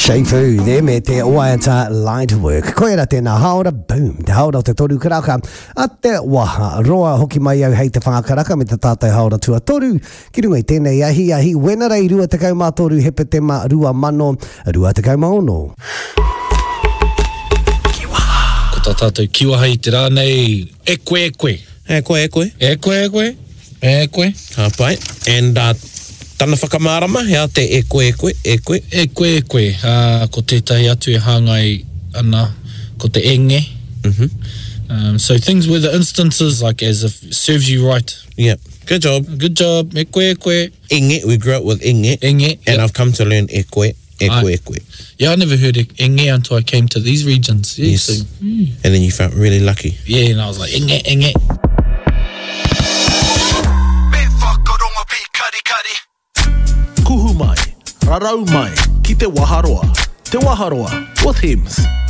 Shifu, there me te oaeta light work. Koera tēnā haora, boom, te haora o te toru karaka. A te waha, roa hoki mai au hei te whaakaraka me te tātai haora tua toru. Ki runga i tēnei ahi, wenarei rua te kaumā toru, hepe te ma rua mano, rua te kaumā ono. Ko tā tātou kiwaha i te rānei, ekwe. Hapai. And tana whakamārama, hea te ekwe. Ko tētahi atu e hāngai ana, ko te enge. So things where the instances, like as if serves you right. Yeah. Good job. Ekwe. Inge, we grew up with inge. And yep. I've come to learn ekwe. Yeah, I never heard enge until I came to these regions. Yeah, yes. So, And then you felt really lucky. Yeah, and I was like, enge. Kuhu mai, rarau mai, ki te waharoa with Hims.